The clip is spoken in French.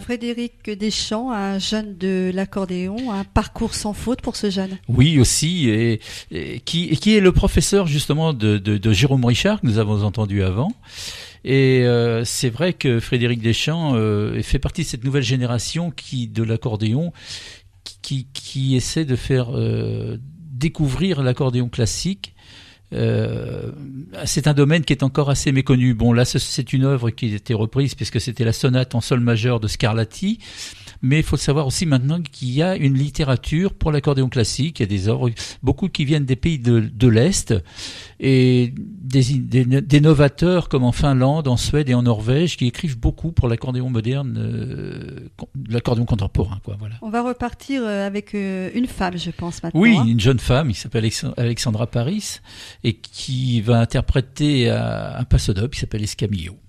Frédéric Deschamps, un jeune de l'accordéon, un parcours sans faute pour ce jeune. Oui, aussi, et qui est le professeur justement de Jérôme Richard que nous avons entendu avant. Et c'est vrai que Frédéric Deschamps fait partie de cette nouvelle génération de l'accordéon qui essaie de faire découvrir l'accordéon classique. C'est un domaine qui est encore assez méconnu. Bon, là, c'est une œuvre qui a été reprise puisque c'était la sonate en sol majeur de Scarlatti. Mais il faut savoir aussi maintenant qu'il y a une littérature pour l'accordéon classique. Il y a des œuvres, beaucoup qui viennent des pays de l'Est et des novateurs comme en Finlande, en Suède et en Norvège qui écrivent beaucoup pour l'accordéon moderne, l'accordéon contemporain, quoi. Voilà. On va repartir avec une femme, je pense maintenant. Oui, une jeune femme, qui s'appelle Alexandra Paris et qui va interpréter un passo doble qui s'appelle Escamillo.